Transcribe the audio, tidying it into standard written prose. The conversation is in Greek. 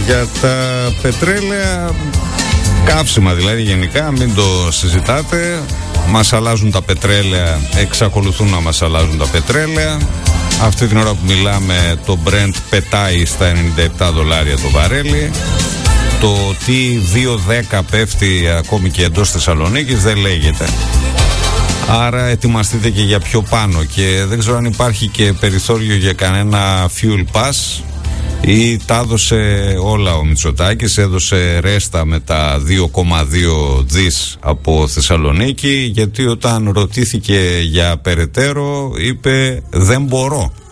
Για τα πετρέλαια, καύσιμα δηλαδή γενικά, μην το συζητάτε. Μας αλλάζουν τα πετρέλαια, εξακολουθούν να μας αλλάζουν τα πετρέλαια. Αυτή την ώρα που μιλάμε το Brent πετάει στα $97 το βαρέλι. Το τι 2.10 πέφτει ακόμη και εντός Θεσσαλονίκης δεν λέγεται. Άρα ετοιμαστείτε και για πιο πάνω. Και δεν ξέρω αν υπάρχει και περιθώριο για κανένα fuel pass, ή τα έδωσε όλα ο Μητσοτάκης, έδωσε ρέστα με τα 2,2 δις από Θεσσαλονίκη, γιατί όταν ρωτήθηκε για περαιτέρω είπε δεν μπορώ.